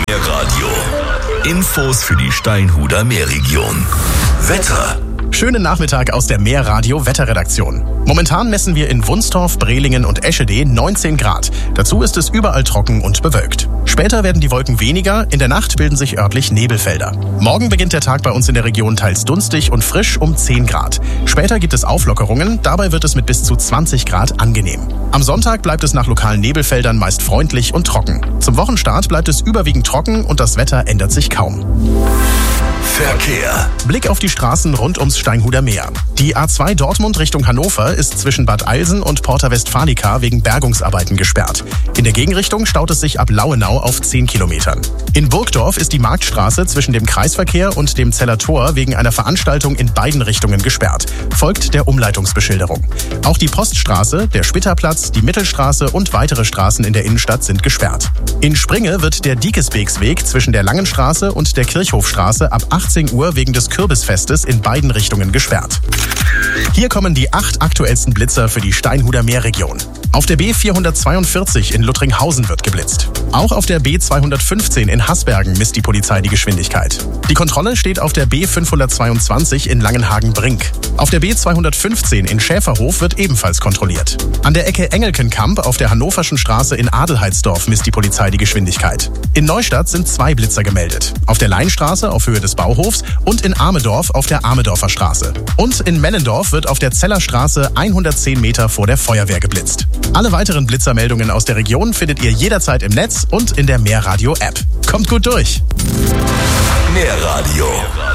Radio. Infos für die Steinhuder Meerregion. Wetter. Schönen Nachmittag aus der Meerradio-Wetterredaktion. Momentan messen wir in Wunstorf, Brelingen und Eschede 19 Grad. Dazu ist es überall trocken und bewölkt. Später werden die Wolken weniger, in der Nacht bilden sich örtlich Nebelfelder. Morgen beginnt der Tag bei uns in der Region teils dunstig und frisch um 10 Grad. Später gibt es Auflockerungen, dabei wird es mit bis zu 20 Grad angenehm. Am Sonntag bleibt es nach lokalen Nebelfeldern meist freundlich und trocken. Zum Wochenstart bleibt es überwiegend trocken und das Wetter ändert sich kaum. Verkehr. Blick auf die Straßen rund ums Steinhuder Meer. Die A2 Dortmund Richtung Hannover ist zwischen Bad Eilsen und Porta Westfalica wegen Bergungsarbeiten gesperrt. In der Gegenrichtung staut es sich ab Lauenau auf 10 Kilometern. In Burgdorf ist die Marktstraße zwischen dem Kreisverkehr und dem Zeller Tor wegen einer Veranstaltung in beiden Richtungen gesperrt. Folgt der Umleitungsbeschilderung. Auch die Poststraße, der Spitterplatz, die Mittelstraße und weitere Straßen in der Innenstadt sind gesperrt. In Springe wird der Diekesbeeksweg zwischen der Langenstraße und der Kirchhofstraße ab 18 Uhr wegen des Kürbisfestes in beiden Richtungen gesperrt. Hier kommen die 8 aktuellsten Blitzer für die Steinhuder Meerregion. Auf der B442 in Luttringhausen wird geblitzt. Auch auf der B215 in Hasbergen misst die Polizei die Geschwindigkeit. Die Kontrolle steht auf der B522 in Langenhagen-Brink. Auf der B215 in Schäferhof wird ebenfalls kontrolliert. An der Ecke Engelkenkamp auf der Hannoverschen Straße in Adelheidsdorf misst die Polizei die Geschwindigkeit. In Neustadt sind 2 Blitzer gemeldet. Auf der Leinstraße auf Höhe des Bauhofs und in Amedorf auf der Amedorfer Straße. Und in Mellendorf wird auf der Zellerstraße 110 Meter vor der Feuerwehr geblitzt. Alle weiteren Blitzermeldungen aus der Region findet ihr jederzeit im Netz und in der Meerradio-App. Kommt gut durch! Meerradio.